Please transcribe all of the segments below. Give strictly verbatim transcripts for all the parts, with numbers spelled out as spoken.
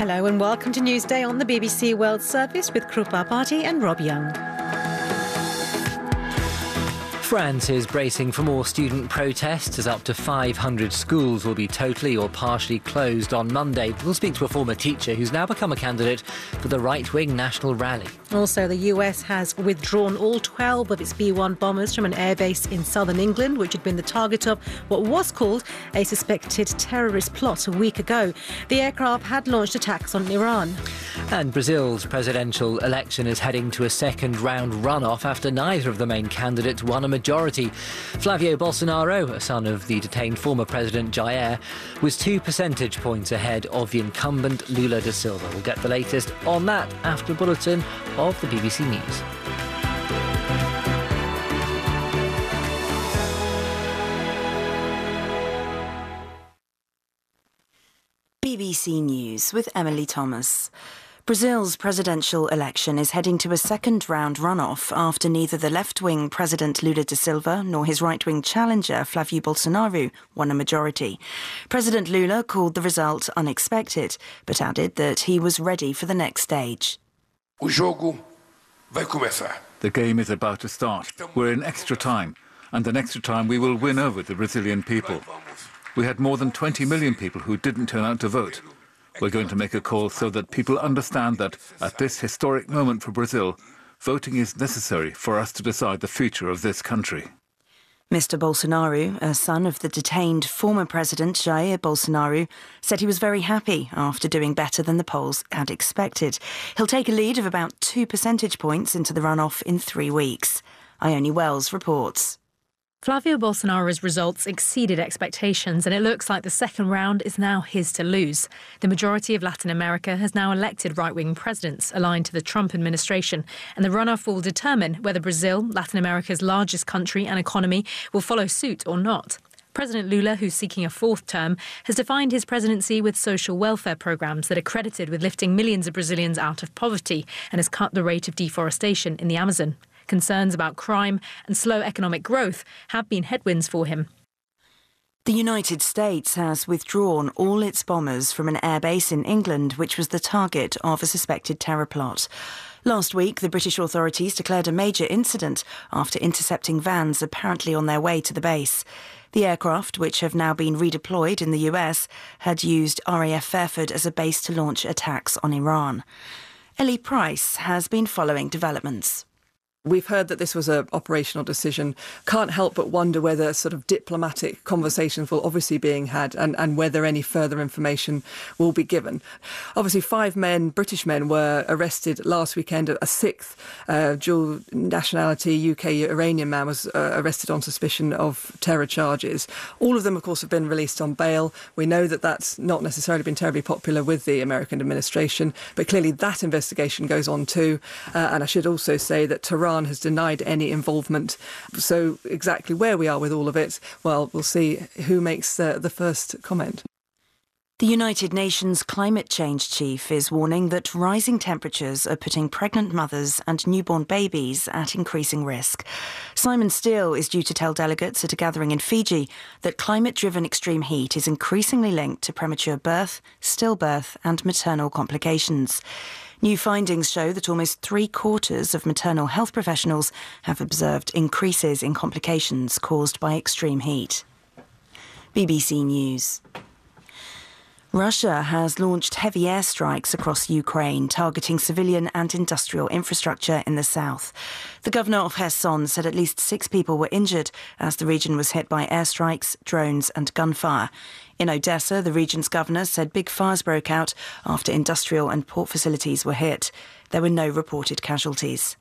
Hello and welcome to Newsday on the B B C World Service with Krupa Bhatti and Rob Young. France is bracing for more student protests as up to five hundred schools will be totally or partially closed on Monday. We'll speak to a former teacher who's now become a candidate for the right-wing National Rally. Also, the U S has withdrawn all twelve of its B one bombers from an airbase in southern England, which had been the target of what was called a suspected terrorist plot a week ago. The aircraft had launched attacks on Iran. And Brazil's presidential election is heading to a second-round runoff after neither of the main candidates won a majority. Flavio Bolsonaro, a son of the detained former president Jair, was two percentage points ahead of the incumbent Lula da Silva. We'll get the latest on that after a bulletin of the B B C News. B B C News with Emily Thomas. Brazil's presidential election is heading to a second-round runoff after neither the left-wing President Lula da Silva nor his right-wing challenger Flavio Bolsonaro won a majority. President Lula called the result unexpected, but added that he was ready for the next stage. O jogo vai começar. The game is about to start. We're in extra time, and in extra time we will win over the Brazilian people. We had more than twenty million people who didn't turn out to vote. We're going to make a call so that people understand that at this historic moment for Brazil, voting is necessary for us to decide the future of this country. Mister Bolsonaro, a son of the detained former president Jair Bolsonaro, said he was very happy after doing better than the polls had expected. He'll take a lead of about two percentage points into the runoff in three weeks. Ione Wells reports. Flavio Bolsonaro's results exceeded expectations, and it looks like the second round is now his to lose. The majority of Latin America has now elected right-wing presidents aligned to the Trump administration, and the runoff will determine whether Brazil, Latin America's largest country and economy, will follow suit or not. President Lula, who's seeking a fourth term, has defined his presidency with social welfare programs that are credited with lifting millions of Brazilians out of poverty and has cut the rate of deforestation in the Amazon. Concerns about crime and slow economic growth have been headwinds for him. The United States has withdrawn all its bombers from an airbase in England, which was the target of a suspected terror plot. Last week, the British authorities declared a major incident after intercepting vans apparently on their way to the base. The aircraft, which have now been redeployed in the U S, had used R A F Fairford as a base to launch attacks on Iran. Ellie Price has been following developments. We've heard that this was an operational decision. Can't help but wonder whether sort of diplomatic conversations will obviously being had and, and whether any further information will be given. Obviously, five men, British men, were arrested last weekend. A sixth uh, dual nationality U K Iranian man was uh, arrested on suspicion of terror charges. All of them, of course, have been released on bail. We know that that's not necessarily been terribly popular with the American administration, but clearly that investigation goes on too. Uh, and I should also say that Tehran has denied any involvement. So exactly where we are with all of it, well, we'll see who makes uh, the first comment. The United Nations climate change chief is warning that rising temperatures are putting pregnant mothers and newborn babies at increasing risk. Simon Steele is due to tell delegates at a gathering in Fiji that climate-driven extreme heat is increasingly linked to premature birth, stillbirth and maternal complications. New findings show that almost three-quarters of maternal health professionals have observed increases in complications caused by extreme heat. B B C News. Russia has launched heavy airstrikes across Ukraine, targeting civilian and industrial infrastructure in the south. The governor of Kherson said at least six people were injured as the region was hit by airstrikes, drones and gunfire. In Odessa, the region's governor said big fires broke out after industrial and port facilities were hit. There were no reported casualties.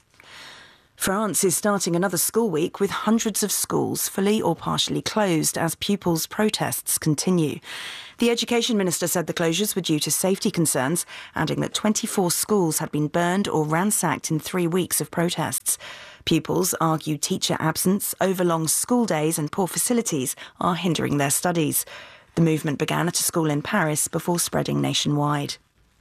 France is starting another school week with hundreds of schools fully or partially closed as pupils' protests continue. The Education Minister said the closures were due to safety concerns, adding that twenty-four schools had been burned or ransacked in three weeks of protests. Pupils argue teacher absence, overlong school days and poor facilities are hindering their studies. The movement began at a school in Paris before spreading nationwide.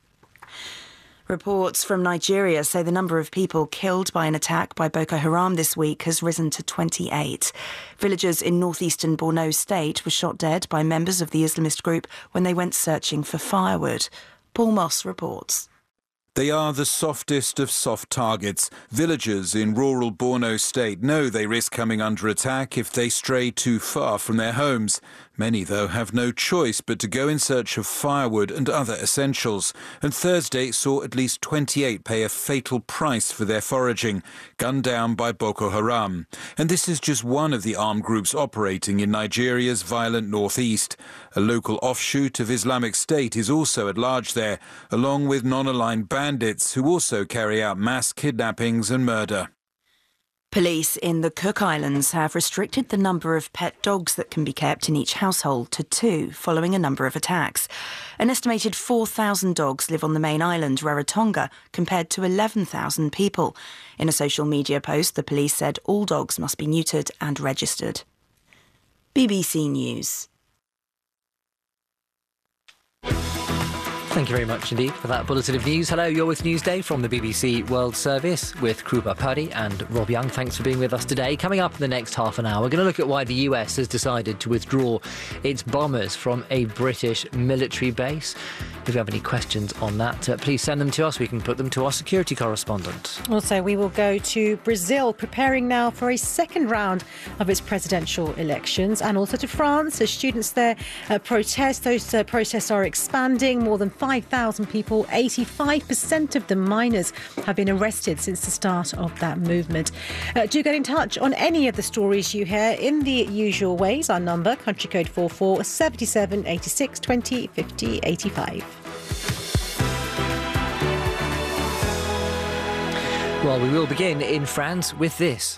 Reports from Nigeria say the number of people killed by an attack by Boko Haram this week has risen to twenty-eight. Villagers in northeastern Borno state were shot dead by members of the Islamist group when they went searching for firewood. Paul Moss reports. They are the softest of soft targets. Villagers in rural Borno State know they risk coming under attack if they stray too far from their homes. Many, though, have no choice but to go in search of firewood and other essentials. And Thursday saw at least twenty-eight pay a fatal price for their foraging, gunned down by Boko Haram. And this is just one of the armed groups operating in Nigeria's violent northeast. A local offshoot of Islamic State is also at large there, along with non-aligned bandits who also carry out mass kidnappings and murder. Police in the Cook Islands have restricted the number of pet dogs that can be kept in each household to two following a number of attacks. An estimated four thousand dogs live on the main island, Rarotonga, compared to eleven thousand people. In a social media post, the police said all dogs must be neutered and registered. B B C News. Thank you very much indeed for that bulletin of news. Hello, you're with Newsday from the B B C World Service with Krupa Puri and Rob Young. Thanks for being with us today. Coming up in the next half an hour, we're going to look at why the U S has decided to withdraw its bombers from a British military base. If you have any questions on that, uh, please send them to us. We can put them to our security correspondent. Also, we will go to Brazil, preparing now for a second round of its presidential elections, and also to France as students there uh, protest. Those uh, protests are expanding. More than five thousand people, eighty-five percent of them minors, have been arrested since the start of that movement. Uh, do get in touch on any of the stories you hear in the usual ways. Our number, country code four four seven seven eight six twenty fifty eighty-five. Well, we will begin in France with this.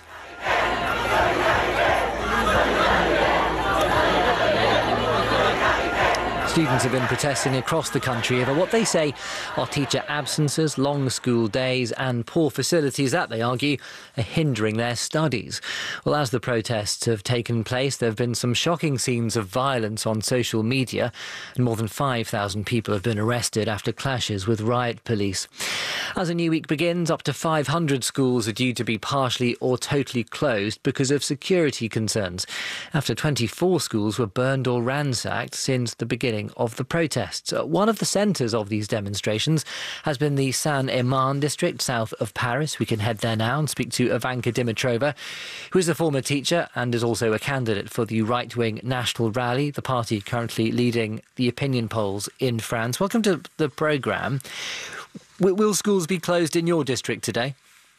Students have been protesting across the country over what they say are teacher absences, long school days and poor facilities that, they argue, are hindering their studies. Well, as the protests have taken place, there have been some shocking scenes of violence on social media, and more than five thousand people have been arrested after clashes with riot police. As a new week begins, up to five hundred schools are due to be partially or totally closed because of security concerns, after twenty-four schools were burned or ransacked since the beginning of the protests. One of the centres of these demonstrations has been the Seine-et-Marne district south of Paris. We can head there now and speak to Ivanka Dimitrova, who is a former teacher and is also a candidate for the right-wing National Rally, the party currently leading the opinion polls in France. Welcome to the programme. Will schools be closed in your district today?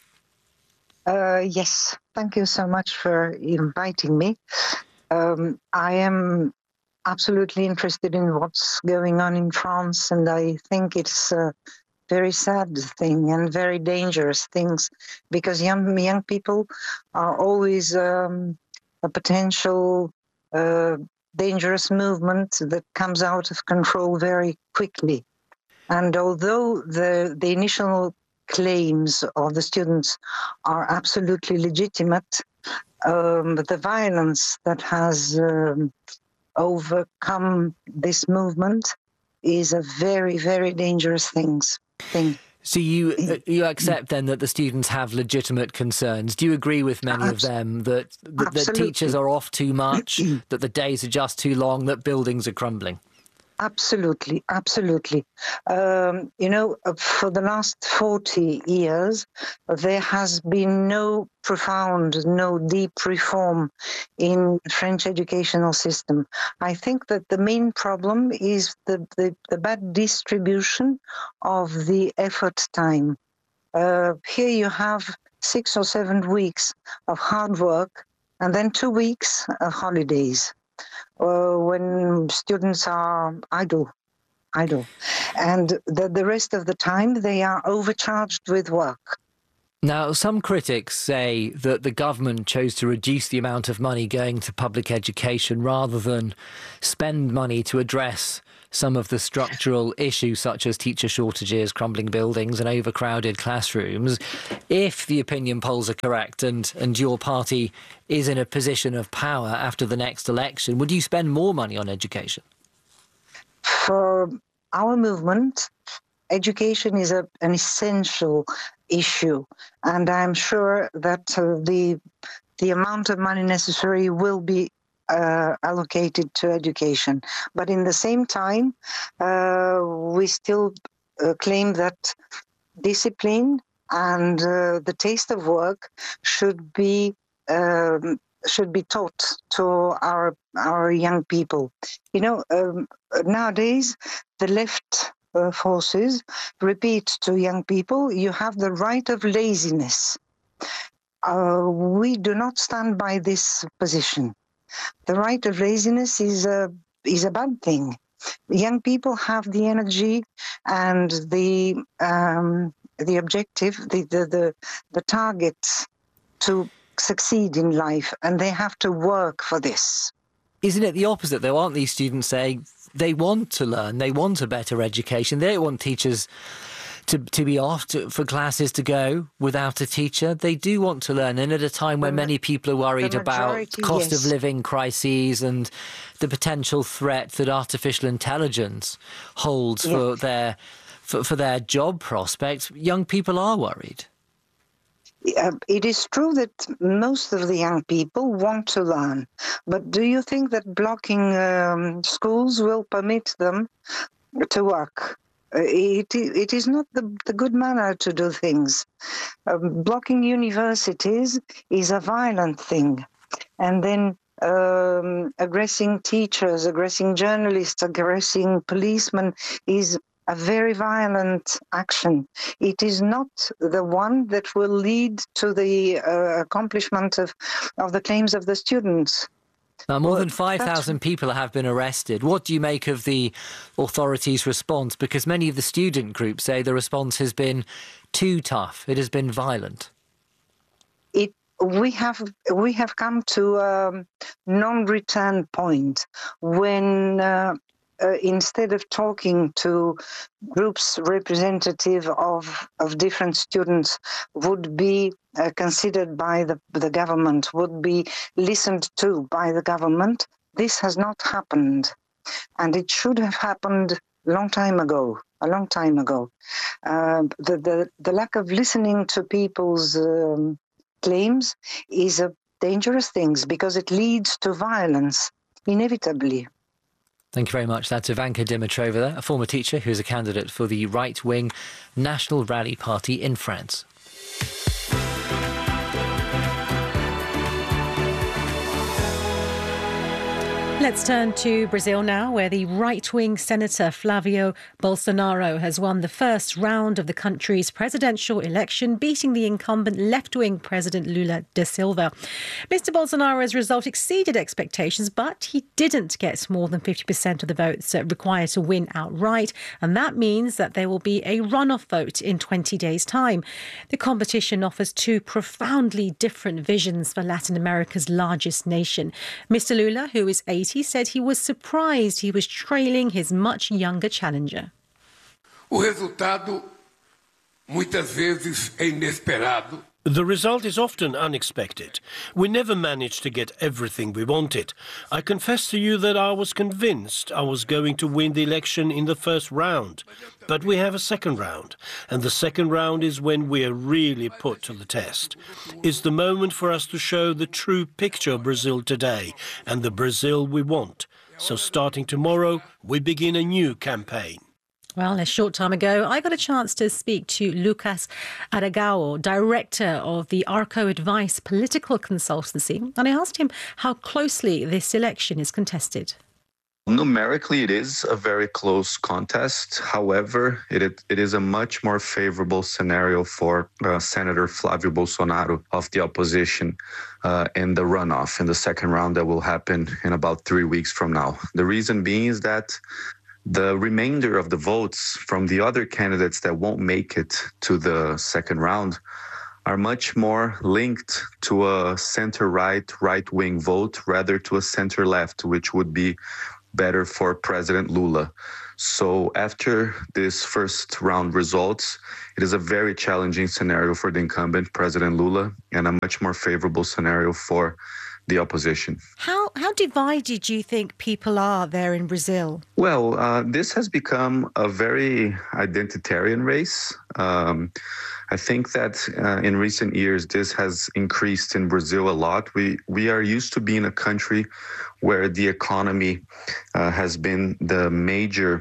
Uh, yes, thank you so much for inviting me. Um, I am absolutely interested in what's going on in France, and I think it's a very sad thing and very dangerous things, because young young people are always um, a potential uh, dangerous movement that comes out of control very quickly. And although the the initial claims of the students are absolutely legitimate, um, the violence that has um, overcome this movement is a very, very dangerous things, thing. So you you accept then that the students have legitimate concerns. Do you agree with many Abs- of them that, that, that teachers are off too much, that the days are just too long, that buildings are crumbling? Absolutely, absolutely. Um, you know, for the last forty years, there has been no profound, no deep reform in French educational system. I think that the main problem is the, the, the bad distribution of the effort time. Uh, here you have six or seven weeks of hard work and then two weeks of holidays. Uh, when students are idle, idle, and the, the rest of the time they are overcharged with work. Now, some critics say that the government chose to reduce the amount of money going to public education rather than spend money to address some of the structural issues such as teacher shortages, crumbling buildings and overcrowded classrooms. If the opinion polls are correct and, and your party is in a position of power after the next election, would you spend more money on education? For our movement, education is a, an essential issue, and I'm sure that uh, the the amount of money necessary will be uh, allocated to education. But in the same time, uh, we still uh, claim that discipline and uh, the taste of work should be um, should be taught to our our young people. You know, um, nowadays the left uh, forces repeat to young people, "You have the right of laziness." Uh, we do not stand by this position. The right of laziness is a is a bad thing. Young people have the energy and the um, the objective, the the the, the target to succeed in life, and they have to work for this. Isn't it the opposite, though? Aren't these students saying they want to learn, they want a better education, they don't want teachers to to be off to, for classes to go without a teacher? They do want to learn, and at a time when many people are worried about cost yes. of living crises and the potential threat that artificial intelligence holds yes. for their for, for their job prospects, young people are worried. Uh, it is true that most of the young people want to learn, but do you think that blocking um, schools will permit them to work? Uh, it, it is not the, the good manner to do things. Um, blocking universities is a violent thing. And then um, aggressing teachers, aggressing journalists, aggressing policemen is a very violent action. It is not the one that will lead to the uh, accomplishment of, of the claims of the students. Now, more well, than five thousand people have been arrested. What do you make of the authorities' response? Because many of the student groups say the response has been too tough. It has been violent. It, we have we have come to a non-return point when uh, uh, instead of talking to groups representative of of different students would be uh, considered by the the government, would be listened to by the government. This has not happened, and it should have happened a long time ago. A long time ago, uh, the the the lack of listening to people's um, claims is a dangerous thing because it leads to violence inevitably. Thank you very much. That's Ivanka Dimitrova, there, a former teacher who is a candidate for the right-wing National Rally Party in France. Let's turn to Brazil now, where the right-wing Senator Flavio Bolsonaro has won the first round of the country's presidential election, beating the incumbent left-wing President Lula da Silva. Mister Bolsonaro's result exceeded expectations, but he didn't get more than fifty percent of the votes required to win outright, and that means that there will be a runoff vote in twenty days' time. The competition offers two profoundly different visions for Latin America's largest nation. Mister Lula, who is eighty, said he was surprised he was trailing his much younger challenger. O resultado muitas vezes é inesperado. The result is often unexpected. We never managed to get everything we wanted. I confess to you that I was convinced I was going to win the election in the first round. But we have a second round, and the second round is when we are really put to the test. It's the moment for us to show the true picture of Brazil today and the Brazil we want. So starting tomorrow, we begin a new campaign. Well, a short time ago, I got a chance to speak to Lucas Aragao, director of the Arco Advice political consultancy, and I asked him how closely this election is contested. Numerically, it is a very close contest. However, it, it is a much more favorable scenario for uh, Senator Flavio Bolsonaro of the opposition uh, in the runoff in the second round that will happen in about three weeks from now. The reason being is that the remainder of the votes from the other candidates that won't make it to the second round are much more linked to a center-right, right-wing vote rather to a center-left, which would be better for President Lula. So after this first round results, it is a very challenging scenario for the incumbent, President Lula, and a much more favorable scenario for the opposition. How how divided do you think people are there in Brazil? Well, uh, this has become a very identitarian race. Um, I think that uh, in recent years, this has increased in Brazil a lot. We we are used to being a country where the economy uh, has been the major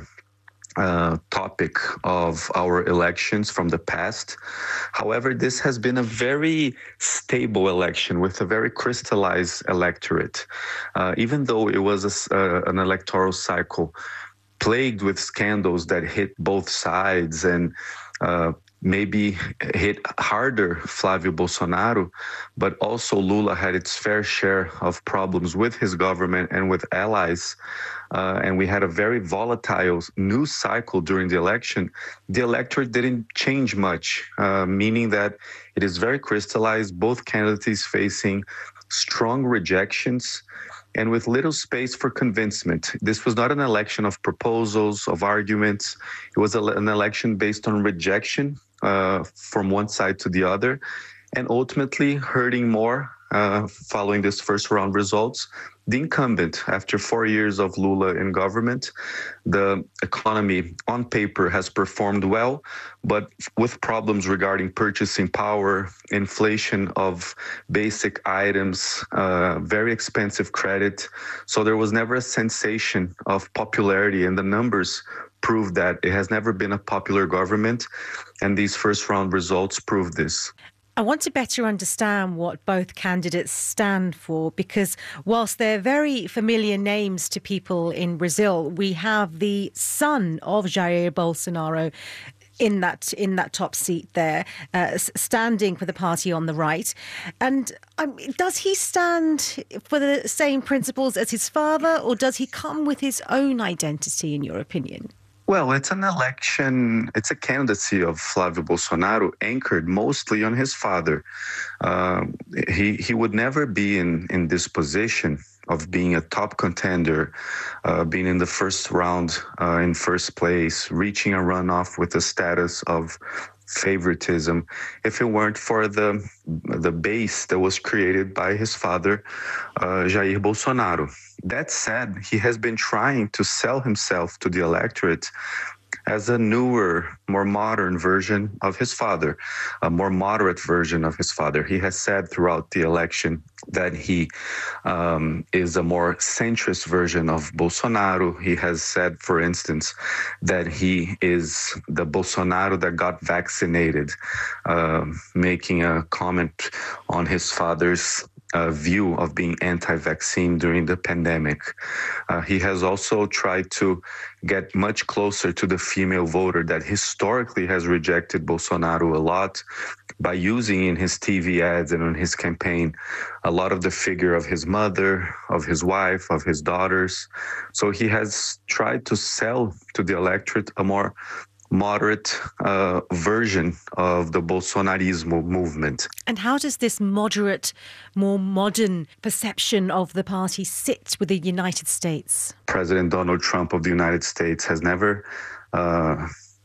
Uh, topic of our elections from the past. However, this has been a very stable election with a very crystallized electorate. Uh, even though it was a, uh, an electoral cycle plagued with scandals that hit both sides and uh, maybe hit harder Flávio Bolsonaro, but also Lula had its fair share of problems with his government and with allies. Uh, and we had a very volatile news cycle during the election. The electorate didn't change much, uh, meaning that it is very crystallized, both candidates facing strong rejections and with little space for convincement. This was not an election of proposals, of arguments. It was a, an election based on rejection uh, from one side to the other, and ultimately hurting more uh, following this first round results. The incumbent, after four years of Lula in government, the economy on paper has performed well, but with problems regarding purchasing power, inflation of basic items, uh, very expensive credit. So there was never a sensation of popularity, and the numbers prove that it has never been a popular government, and these first round results prove this. I want to better understand what both candidates stand for, because whilst they're very familiar names to people in Brazil, we have the son of Jair Bolsonaro in that in that top seat there, uh, standing for the party on the right. And um, does he stand for the same principles as his father, or does he come with his own identity, in your opinion? Well, it's an election, it's a candidacy of Flávio Bolsonaro anchored mostly on his father. Uh, he he would never be in, in this position of being a top contender, uh, being in the first round uh, in first place, reaching a runoff with the status of favoritism, if it weren't for the the base that was created by his father, uh, Jair Bolsonaro. That said, he has been trying to sell himself to the electorate as a newer, more modern version of his father, a more moderate version of his father. He has said throughout the election that he um, is a more centrist version of Bolsonaro. He has said, for instance, that he is the Bolsonaro that got vaccinated, uh, making a comment on his father's Uh, view of being anti-vaccine during the pandemic. Uh, he has also tried to get much closer to the female voter that historically has rejected Bolsonaro a lot by using in his T V ads and on his campaign a lot of the figure of his mother, of his wife, of his daughters. So he has tried to sell to the electorate a more moderate uh, version of the Bolsonarismo movement. And how does this moderate, more modern perception of the party sit with the United States? President Donald Trump of the United States has never uh,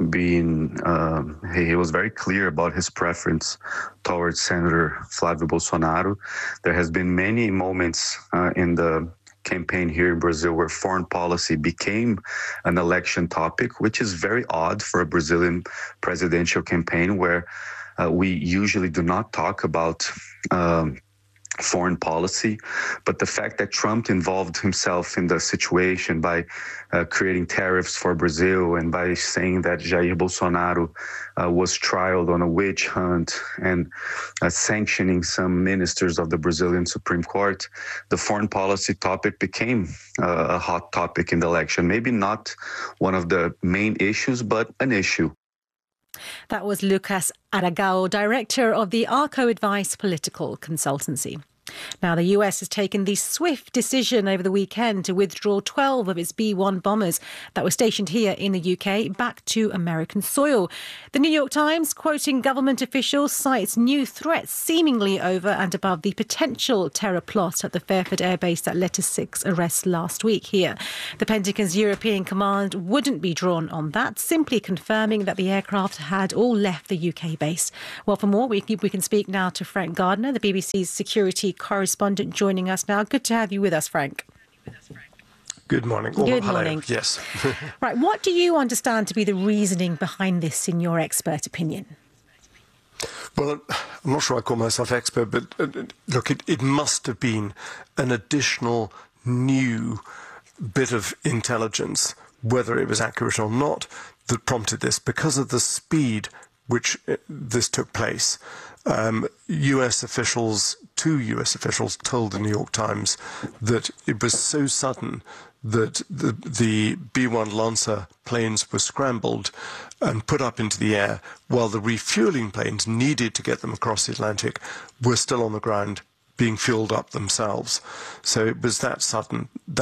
been, uh, he was very clear about his preference towards Senator Flávio Bolsonaro. There has been many moments uh, in the campaign here in Brazil where foreign policy became an election topic, which is very odd for a Brazilian presidential campaign, where uh, we usually do not talk about um, foreign policy. But the fact that Trump involved himself in the situation by uh, creating tariffs for Brazil and by saying that Jair Bolsonaro uh, was trialed on a witch hunt and uh, sanctioning some ministers of the Brazilian Supreme Court, the foreign policy topic became uh, a hot topic in the election. Maybe not one of the main issues, but an issue. That was Lucas Aragao, director of the Arco Advice Political Consultancy. Now, the U S has taken the swift decision over the weekend to withdraw twelve of its B one bombers that were stationed here in the U K back to American soil. The New York Times, quoting government officials, cites new threats seemingly over and above the potential terror plot at the Fairford Air Base that led to six arrests last week here. The Pentagon's European command wouldn't be drawn on that, simply confirming that the aircraft had all left the U K base. Well, for more, we, we can speak now to Frank Gardner, the B B C's security correspondent, joining us now. Good to have you with us, Frank. Good morning. Good oh, morning. Hello. Yes. Right, what do you understand to be the reasoning behind this, in your expert opinion? Well, I'm not sure I call myself expert, but uh, look, it, it must have been an additional new bit of intelligence, whether it was accurate or not, that prompted this, because of the speed which uh, this took place. Um, U S officials, two U S officials told the New York Times that it was so sudden that the, the B one Lancer planes were scrambled and put up into the air, while the refueling planes needed to get them across the Atlantic were still on the ground being fueled up themselves. So it was that sudden. That